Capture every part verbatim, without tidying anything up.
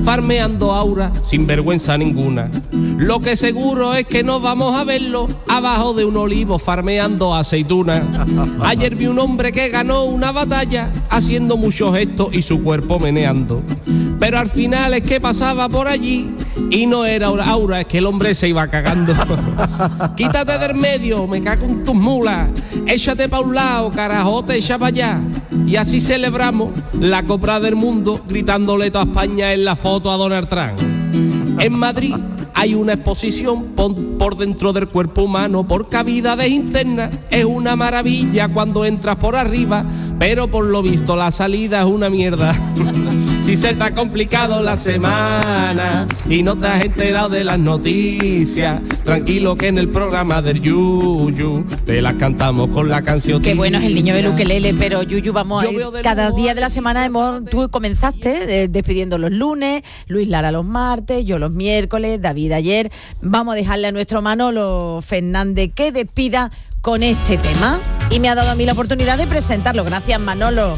farmeando aura sin vergüenza ninguna. Lo que seguro es que nos vamos a verlo abajo de un olivo farmeando aceituna. Ayer vi un hombre que ganó una batalla haciendo muchos gestos y su cuerpo meneando, pero al final es que pasaba por allí y no era aura, es que el hombre se iba cagando. Quítate del medio, me cago en tus mulas, échate pa' un lado, carajote, echa pa' allá. Y así celebramos la Copa del Mundo gritándole toda España en la foto a Donald Trump. En Madrid hay una exposición por, por dentro del cuerpo humano, por cavidades internas. Es una maravilla cuando entras por arriba, pero por lo visto la salida es una mierda. Si se te ha complicado la semana y no te has enterado de las noticias, tranquilo que en el programa del Yuyu te las cantamos con la canción. Qué bueno es el niño del ukelele, pero Yuyu, vamos a ir, cada día de la semana hemos, tú comenzaste eh, despidiendo los lunes, Luis Lara los martes, yo los miércoles, David ayer. Vamos a dejarle a nuestro Manolo Fernández que despida con este tema y me ha dado a mí la oportunidad de presentarlo. Gracias, Manolo.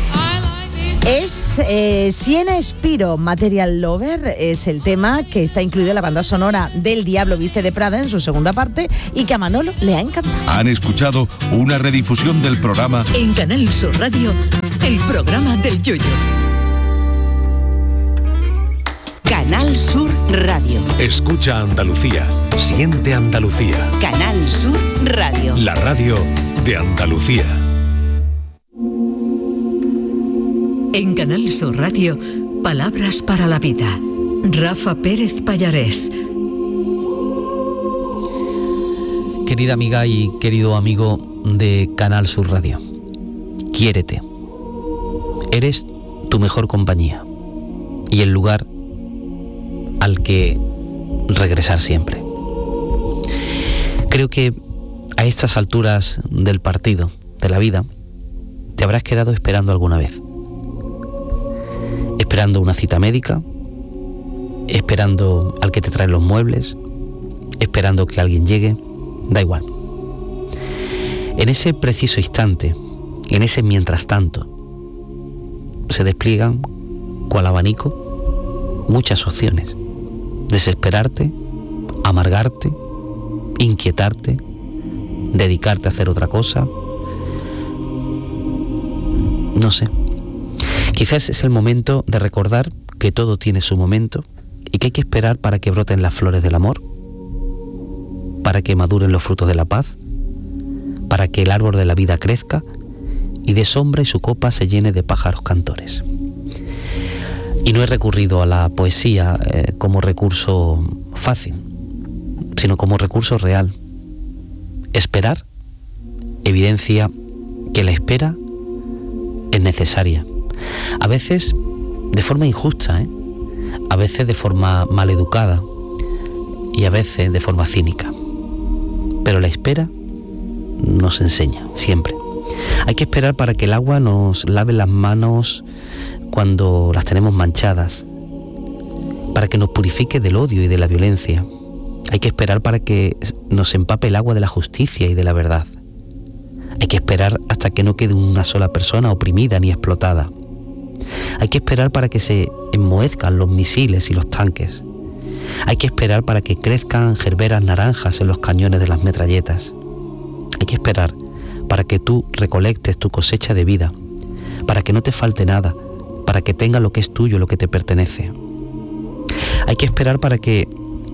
Es eh, Siena Spiro, Material Lover, es el tema que está incluido en la banda sonora del Diablo Viste de Prada en su segunda parte y que a Manolo le ha encantado. Han escuchado una redifusión del programa en Canal Sur Radio, el programa del Yoyo. Canal Sur Radio. Escucha Andalucía, siente Andalucía. Canal Sur Radio. La radio de Andalucía. En Canal Sur Radio, Palabras para la Vida. Rafa Pérez Pallarés. Querida amiga y querido amigo de Canal Sur Radio, quiérete. Eres tu mejor compañía y el lugar al que regresar siempre. Creo que a estas alturas del partido, de la vida, te habrás quedado esperando alguna vez. Esperando una cita médica, esperando al que te trae los muebles, esperando que alguien llegue, da igual. En ese preciso instante, en ese mientras tanto, se despliegan, cual abanico, muchas opciones. Desesperarte, amargarte, inquietarte, dedicarte a hacer otra cosa, no sé. Quizás es el momento de recordar que todo tiene su momento y que hay que esperar para que broten las flores del amor, para que maduren los frutos de la paz, para que el árbol de la vida crezca y de sombra y su copa se llene de pájaros cantores. Y no he recurrido a la poesía eh, como recurso fácil, sino como recurso real. Esperar evidencia que la espera es necesaria. A veces de forma injusta, ¿eh? A veces de forma maleducada y a veces de forma cínica. Pero la espera nos enseña, siempre. Hay que esperar para que el agua nos lave las manos cuando las tenemos manchadas, para que nos purifique del odio y de la violencia. Hay que esperar para que nos empape el agua de la justicia y de la verdad. Hay que esperar hasta que no quede una sola persona oprimida ni explotada. Hay que esperar para que se enmohezcan los misiles y los tanques. Hay que esperar para que crezcan gerberas naranjas en los cañones de las metralletas. Hay que esperar para que tú recolectes tu cosecha de vida, para que no te falte nada, para que tenga lo que es tuyo, lo que te pertenece. Hay que esperar para que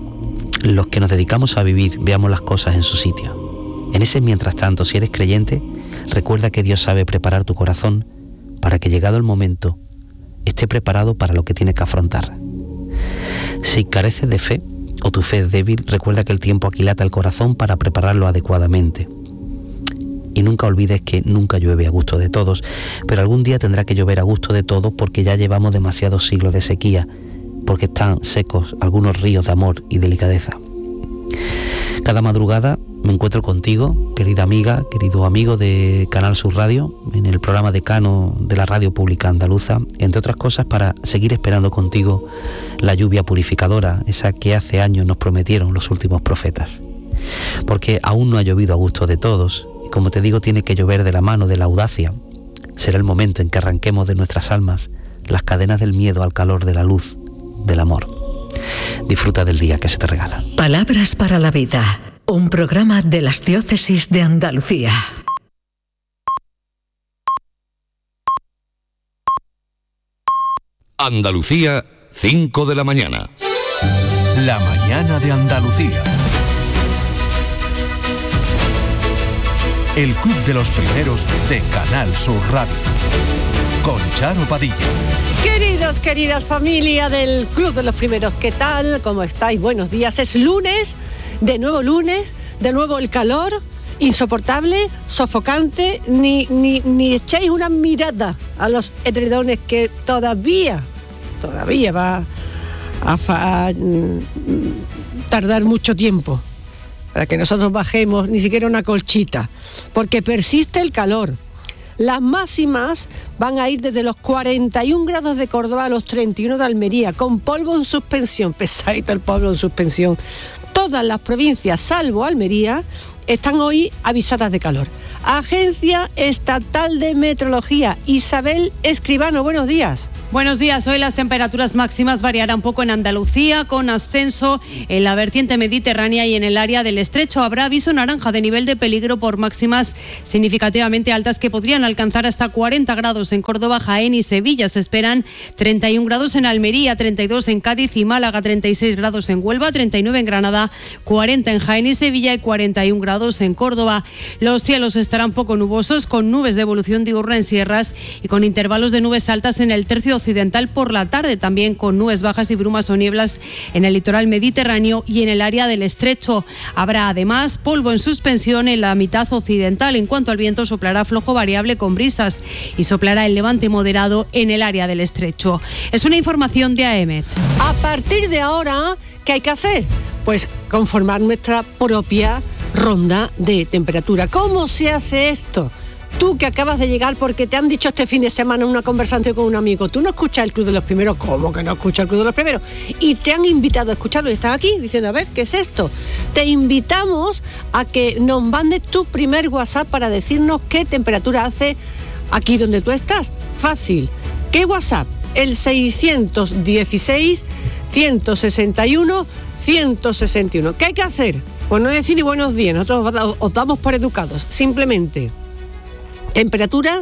los que nos dedicamos a vivir veamos las cosas en su sitio. En ese mientras tanto, si eres creyente, recuerda que Dios sabe preparar tu corazón para que, llegado el momento, esté preparado para lo que tiene que afrontar. Si careces de fe o tu fe es débil, recuerda que el tiempo aquilata el corazón para prepararlo adecuadamente. Y nunca olvides que nunca llueve a gusto de todos, pero algún día tendrá que llover a gusto de todos porque ya llevamos demasiados siglos de sequía, porque están secos algunos ríos de amor y delicadeza. Cada madrugada me encuentro contigo, querida amiga, querido amigo de Canal Sur Radio, en el programa decano de la radio pública andaluza, entre otras cosas para seguir esperando contigo la lluvia purificadora, esa que hace años nos prometieron los últimos profetas. Porque aún no ha llovido a gusto de todos, y como te digo, tiene que llover de la mano de la audacia. Será el momento en que arranquemos de nuestras almas las cadenas del miedo al calor de la luz, del amor. Disfruta del día que se te regala. Palabras para la vida, un programa de las diócesis de Andalucía. Andalucía, cinco de la mañana. La mañana de Andalucía. El Club de los Primeros de Canal Sur Radio. Con Charo Padilla. Queridos, queridas familia del Club de los Primeros, ¿qué tal? ¿Cómo estáis? Buenos días. Es lunes, de nuevo lunes, de nuevo el calor, insoportable, sofocante. Ni, ni, ni echéis una mirada a los edredones que todavía, todavía va a, fa, a tardar mucho tiempo para que nosotros bajemos ni siquiera una colchita, porque persiste el calor. Las máximas van a ir desde los cuarenta y un grados de Córdoba a los treinta y uno de Almería, con polvo en suspensión, pesadito el polvo en suspensión. Todas las provincias, salvo Almería, están hoy avisadas de calor. Agencia Estatal de Meteorología, Isabel Escribano, buenos días. Buenos días. Hoy las temperaturas máximas variarán un poco en Andalucía, con ascenso en la vertiente mediterránea y en el área del estrecho. Habrá aviso naranja de nivel de peligro por máximas significativamente altas que podrían alcanzar hasta cuarenta grados en Córdoba, Jaén y Sevilla. Se esperan treinta y un grados en Almería, treinta y dos en Cádiz y Málaga, treinta y seis grados en Huelva, treinta y nueve en Granada, cuarenta en Jaén y Sevilla y cuarenta y un grados en Córdoba. Los cielos estarán poco nubosos, con nubes de evolución diurna en sierras y con intervalos de nubes altas en el tercio occidental por la tarde, también con nubes bajas y brumas o nieblas en el litoral mediterráneo y en el área del estrecho. Habrá además polvo en suspensión en la mitad occidental. En cuanto al viento, soplará flojo variable con brisas y soplará el levante moderado en el área del estrecho. Es una información de A E M E T. A partir de ahora, ¿qué hay que hacer? Pues conformar nuestra propia ronda de temperatura. ¿Cómo se hace esto? Tú que acabas de llegar porque te han dicho este fin de semana en una conversación con un amigo, tú no escuchas el Club de los Primeros. ¿Cómo que no escuchas el Club de los Primeros? Y te han invitado a escucharlo y están aquí diciendo, a ver, ¿qué es esto? Te invitamos a que nos mandes tu primer WhatsApp para decirnos qué temperatura hace aquí donde tú estás. Fácil. ¿Qué WhatsApp? El seiscientos dieciséis, ciento sesenta y uno, ciento sesenta y uno. ¿Qué hay que hacer? Pues no decir ni buenos días, nosotros os damos por educados. Simplemente temperatura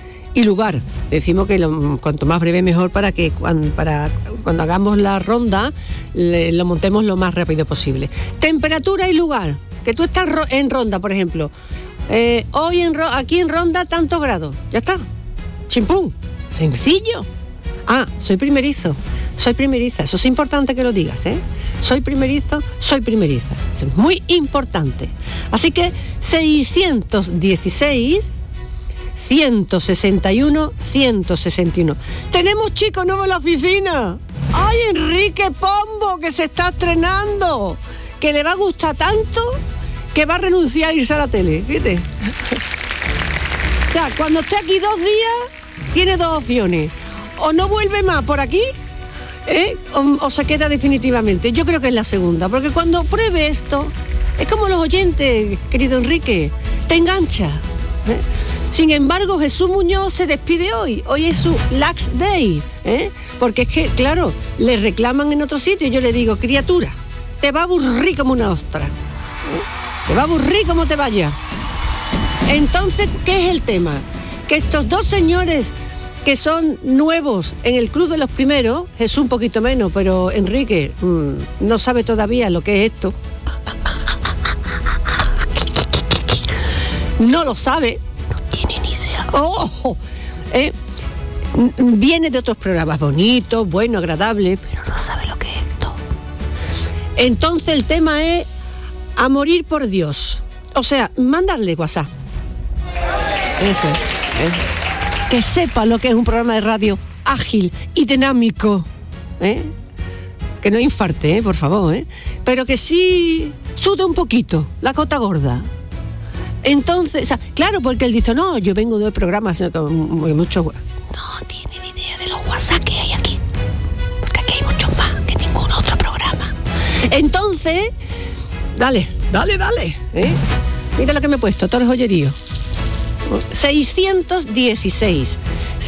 y lugar. Decimos que lo, cuanto más breve mejor para que cuando, para, cuando hagamos la ronda le, lo montemos lo más rápido posible. Temperatura y lugar. Que tú estás ro- en ronda, por ejemplo. Eh, hoy en ro- aquí en ronda tantos grados. Ya está. Chimpún. Sencillo. Ah, soy primerizo. Soy primeriza. Eso es importante que lo digas, ¿eh? Soy primerizo, soy primeriza. Eso es muy importante. Así que seiscientos dieciséis, ciento sesenta y uno, ciento sesenta y uno. Tenemos chico nuevo en la oficina. ¡Ay, Enrique Pombo, que se está estrenando! Que le va a gustar tanto que va a renunciar a irse a la tele, ¿viste? O sea, cuando esté aquí dos días, tiene dos opciones. O no vuelve más por aquí, ¿eh? o, o se queda definitivamente. Yo creo que es la segunda, porque cuando pruebe esto, es como los oyentes, querido Enrique, te engancha, ¿eh? Sin embargo, Jesús Muñoz se despide hoy. Hoy es su Last Day, ¿eh? Porque es que, claro, le reclaman en otro sitio y yo le digo, criatura, te va a aburrir como una ostra, ¿eh? Te va a aburrir como te vaya. Entonces, ¿qué es el tema? Que estos dos señores que son nuevos en el Club de los Primeros, Jesús un poquito menos, pero Enrique mmm, no sabe todavía lo que es esto. No lo sabe. Oh, eh, viene de otros programas bonitos, bueno, agradable, pero no sabe lo que es esto. Entonces el tema es a morir por Dios. O sea, mandarle WhatsApp. Eso, eh. Que sepa lo que es un programa de radio ágil y dinámico, ¿eh? Que no infarte, ¿eh? Por favor, ¿eh? Pero que sí sude un poquito la cota gorda. Entonces, o sea, claro, porque él dice, no, yo vengo de programas con muchos... No tiene ni idea de los WhatsApp que hay aquí, porque aquí hay muchos más que ningún otro programa. Entonces, dale, dale, dale, ¿eh? Mira lo que me he puesto, todo el joyerío. seiscientos dieciséis,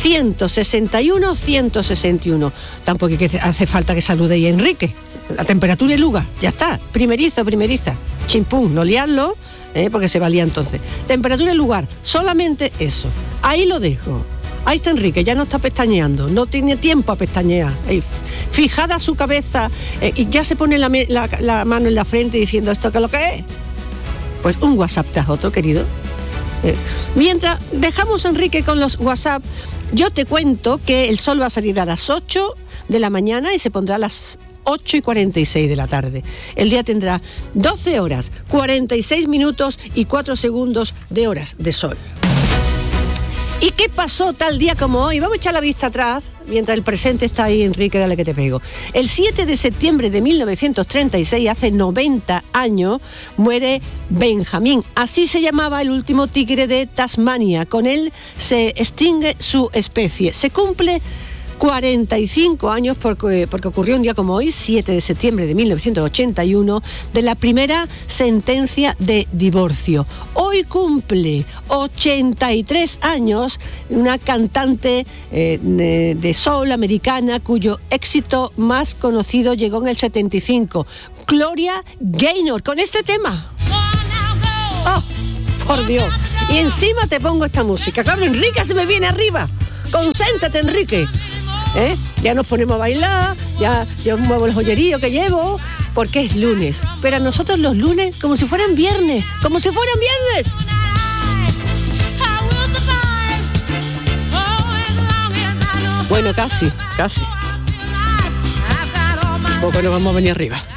ciento sesenta y uno, ciento sesenta y uno. Tampoco que hace falta que saludéis a Enrique. La temperatura y lugar, ya está. Primerizo, primeriza. Chimpún, no liarlo, ¿eh? Porque se valía entonces. Temperatura y lugar, solamente eso. Ahí lo dejo. Ahí está Enrique, ya no está pestañeando, no tiene tiempo a pestañear. Eh, fijada su cabeza eh, y ya se pone la, la, la mano en la frente diciendo, ¿esto qué es lo que es? Pues un WhatsApp tras otro, querido. Eh, mientras dejamos a Enrique con los WhatsApp, yo te cuento que el sol va a salir a las ocho de la mañana y se pondrá a las ocho y cuarenta y seis de la tarde. El día tendrá doce horas, cuarenta y seis minutos y cuatro segundos de horas de sol. ¿Y qué pasó tal día como hoy? Vamos a echar la vista atrás, mientras el presente está ahí, Enrique, dale que te pego. El siete de septiembre de mil novecientos treinta y seis, hace noventa años, muere Benjamín. Así se llamaba el último tigre de Tasmania. Con él se extingue su especie. Se cumple cuarenta y cinco años porque, porque ocurrió un día como hoy, siete de septiembre de mil novecientos ochenta y uno, de la primera sentencia de divorcio. Hoy cumple ochenta y tres años una cantante eh, de, de soul americana cuyo éxito más conocido llegó en el setenta y cinco, Gloria Gaynor, con este tema. ¡Oh, por Dios! Y encima te pongo esta música. Claro, Enrique se me viene arriba. Concéntrate, Enrique. ¿Eh? Ya nos ponemos a bailar, ya yo muevo el joyerío que llevo, porque es lunes. Pero a nosotros los lunes como si fueran viernes, como si fueran viernes. Bueno, casi, casi. Un poco nos vamos a venir arriba.